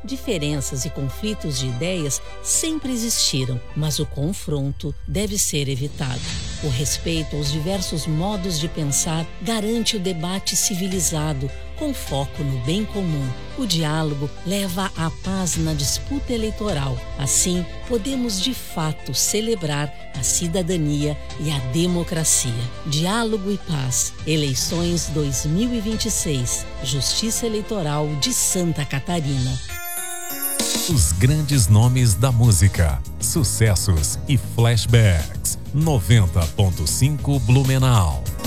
Diferenças e conflitos de ideias sempre existiram, mas o confronto deve ser evitado. O respeito aos diversos modos de pensar garante o debate civilizado, com foco no bem comum. O diálogo leva à paz na disputa eleitoral. Assim, podemos de fato celebrar a cidadania e a democracia. Diálogo e paz. Eleições 2026. Justiça Eleitoral de Santa Catarina. Os grandes nomes da música, sucessos e flashbacks. 90.5 Blumenau.